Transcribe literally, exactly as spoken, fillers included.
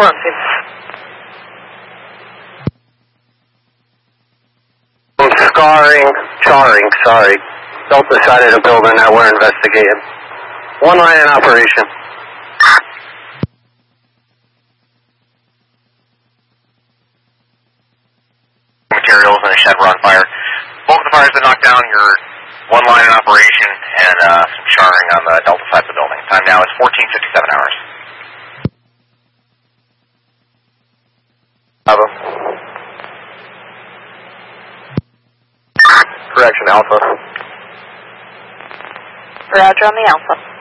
We're on scene. Scarring, charring, sorry. Delta side of the building that we're investigating. One line in operation. Materials and a shed were on fire. Both of the fires been knocked down. You're one line in operation and uh, some charring on the Delta side of the building. Time now is fourteen fifty-seven hours. Bravo. Correction, Alpha. Roger on the Alpha.